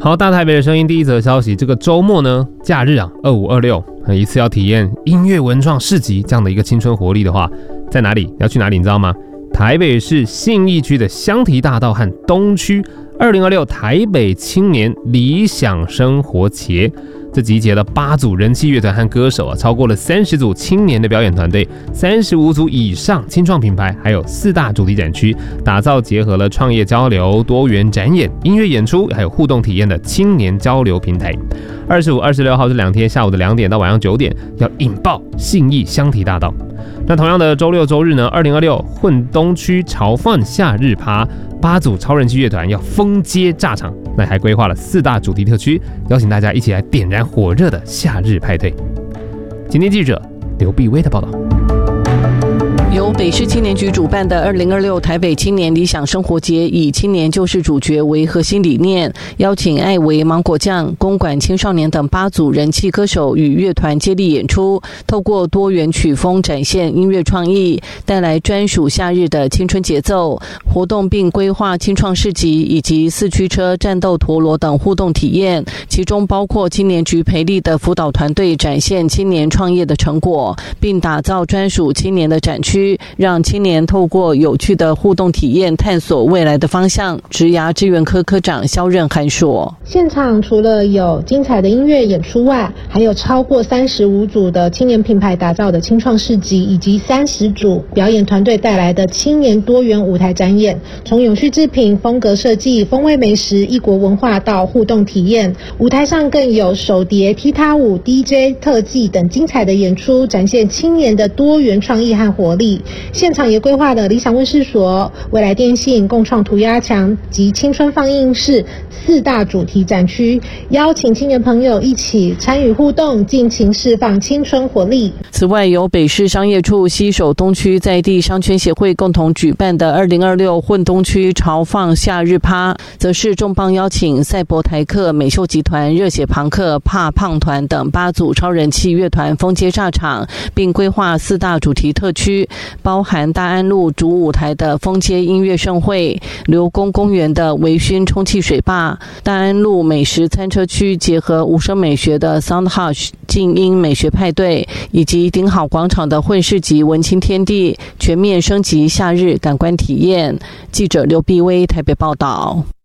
好，大台北的声音第一则消息，这个周末呢，假日啊，25、26，一次要体验音乐文创市集这样的一个青春活力的话，在哪里？要去哪里？你知道吗？台北市信义区的香堤大道和东区2026台北青年理想生活节。这集结了8组人气乐团和歌手超过了30组青年的表演团队，35组以上青创品牌，还有4大主题展区，打造结合了创业交流、多元展演、音乐演出，还有互动体验的青年交流平台。25、26号这2天下午的2点到晚上9点，要引爆信义香堤大道。那同样的周六周日呢，2026混东区潮放夏日趴，8组超人气乐团要封街炸场，那还规划了4大主题特区，邀请大家一起来点燃火热的夏日派对。今天记者刘碧威的报道。 由北市青年局主办的2026台北青年理想生活节，以青年就是主角为核心理念，邀请艾维、芒果酱、公馆青少年等8组人气歌手与乐团接力演出，透过多元曲风展现音乐创意，带来专属夏日的青春节奏活动，并规划青创市集以及4驱车、战斗陀螺等互动体验，其中包括青年局培力的辅导团队展现青年创业的成果，并打造专属青年的展区，让青年透过有趣的互动体验探索未来的方向。职涯资源科科长肖任涵说， 现场除了有精彩的音乐演出外，还有超过35组的青年品牌打造的青创市集，以及30组表演团队带来的青年多元舞台展演，从永续制品、风格设计、风味美食、异国文化到互动体验，舞台上更有手碟、踢踏舞、DJ 特技等精彩的演出，展现青年的多元创意和活力。现场也规划了理想问世所、未来电信、共创涂鸦墙及青春放映室4大主题展区，邀请青年朋友一起参与互动，尽情释放青春活力。 此外，由北市商业处携手东区在地商圈协会共同举办的2026混东区潮放夏日趴，则是重磅邀请赛博台客、美秀集团、热血朋克、怕胖团等8组超人气乐团封街炸场，并规划4大主题特区，包含大安路主舞台的封街音乐盛会、刘公公园的微醺充气水坝、大安路美食餐车区结合无声美学的 Sound Hush 静音美学派对，以及顶好广场的混市集文青天地，全面升级夏日感官体验。记者刘碧威台北报道。